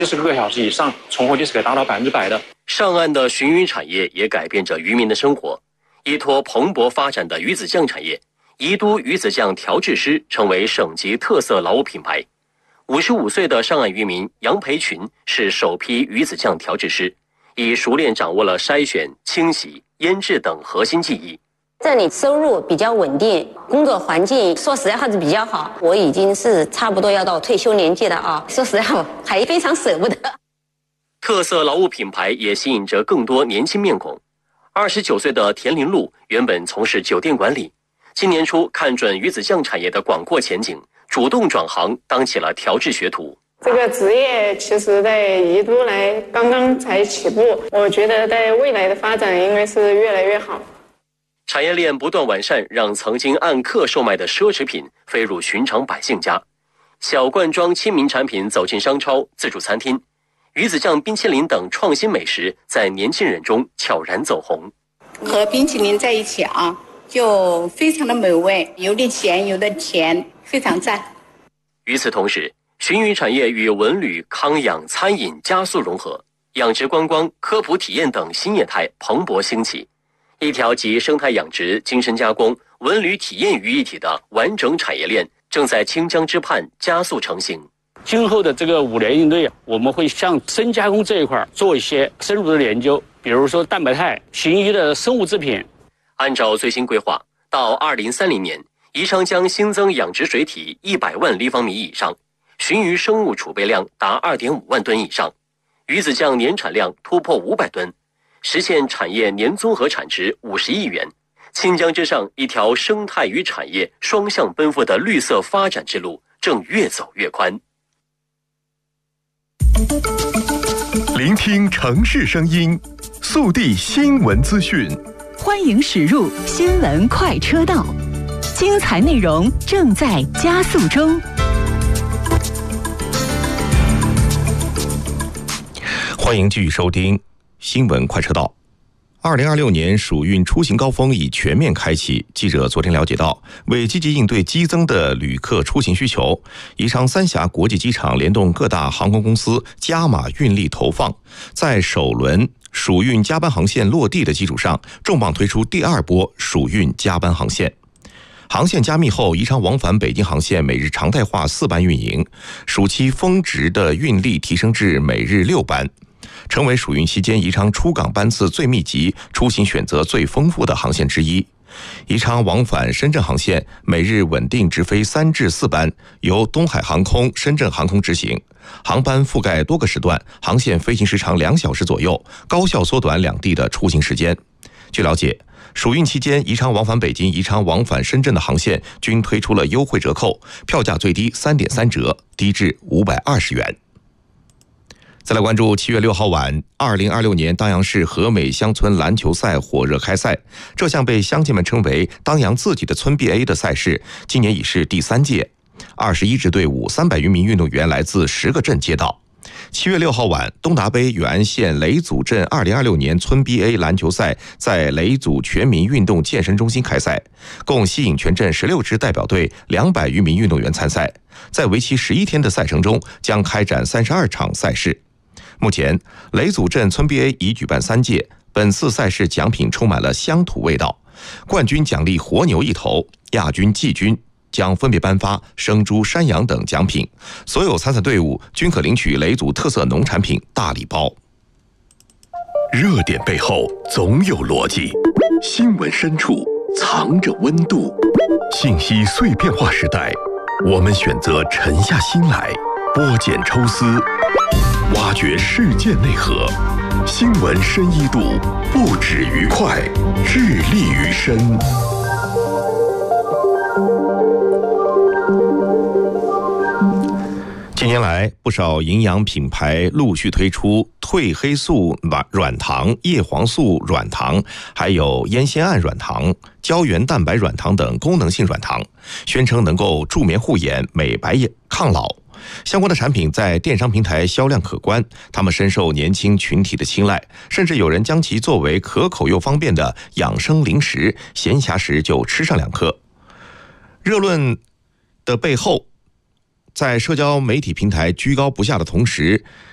，40个小时以上，存活率是可以达到100%的。 上岸的鲟鱼产业也改变着渔民的生活。依托蓬勃发展的鱼子酱产业，宜都鱼子酱调制师成为省级特色劳务品牌。55岁的上岸渔民杨培群是首批鱼子酱调制师，已熟练掌握了筛选、清洗、腌制等核心技艺。 这里收入比较稳定，工作环境说实在话是比较好。我已经是差不多要到退休年纪了啊，说实在话还非常舍不得。 特色劳务品牌也吸引着更多年轻面孔。29岁的田林路原本从事酒店管理，今年初看准鱼子酱产业的广阔前景，主动转行当起了调制学徒。 这个职业其实在宜都来刚刚才起步，我觉得在未来的发展应该是越来越好。 产业链不断完善，让曾经按克售卖的奢侈品飞入寻常百姓家，小罐装亲民产品走进商超、自助餐厅，鱼子酱冰淇淋等创新美食在年轻人中悄然走红。 和冰淇淋在一起啊，就非常的美味，有点咸有点甜，非常赞。 与此同时，鲟鱼产业与文旅、康养、餐饮加速融合，养殖观光、科普体验等新业态蓬勃兴起，一条集生态养殖、精深加工、文旅体验于一体的完整产业链正在清江之畔加速成型。 今后的这个5年内，我们会向深加工这一块做一些深入的研究，比如说蛋白肽、鲟鱼的生物制品。 按照最新规划，到2030年，宜昌将新增养殖水体100万立方米以上，鲟鱼生物储备量达2.5万吨以上，鱼子酱年产量突破500吨，实现产业年综合产值50亿元。清江之上，一条生态与产业双向奔赴的绿色发展之路正越走越宽。 聆听城市声音，速递新闻资讯， 欢迎驶入新闻快车道，精彩内容正在加速中。 欢迎继续收听新闻快车道。2026年暑运出行高峰已全面开启。记者昨天了解到，为积极应对激增的旅客出行需求，宜昌三峡国际机场联动各大航空公司加码运力投放，在首轮暑运加班航线落地的基础上，重磅推出第2波暑运加班航线。航线加密后，宜昌往返北京航线每日常态化4班运营，暑期峰值的运力提升至每日6班。成为暑运期间宜昌出港班次最密集、出行选择最丰富的航线之一。宜昌往返深圳航线每日稳定直飞3至4班，由东海航空、深圳航空执行，航班覆盖多个时段，航线飞行时长2小时左右，高效缩短两地的出行时间。据了解，暑运期间宜昌往返北京、宜昌往返深圳的航线均推出了优惠折扣，票价最低3.3折，低至520元。再来关注7月6号晚2026年当阳市和美乡村篮球赛火热开赛。这项被乡亲们称为当阳自己的村 BA 的赛事，今年已是第3届。21支队伍300余名运动员来自10个镇街道。7月6号晚，东达杯永安县雷祖镇2026年村 BA 篮球赛在雷祖全民运动健身中心开赛，共吸引全镇16支代表队200余名运动员参赛。在为期11天的赛程中，将开展32场赛事。目前，雷祖镇村 BA 已举办3届，本次赛事奖品充满了乡土味道。冠军奖励活牛1头，亚军、季军将分别颁发生猪、山羊等奖品。所有参赛队伍均可领取雷祖特色农产品大礼包。 热点背后总有逻辑，新闻深处藏着温度。信息碎片化时代，我们选择沉下心来，剥茧抽丝，挖掘事件内核。新闻深一度，不止于快，致力于深。 近年来，不少营养品牌陆续推出褪黑素软糖、叶黄素软糖，还有烟酰胺软糖、胶原蛋白软糖等功能性软糖，宣称能够助眠护眼、美白抗老。相关的产品在电商平台销量可观，他们深受年轻群体的青睐，甚至有人将其作为可口又方便的养生零食，闲暇时就吃上2颗。热论的背后，在社交媒体平台居高不下的同时，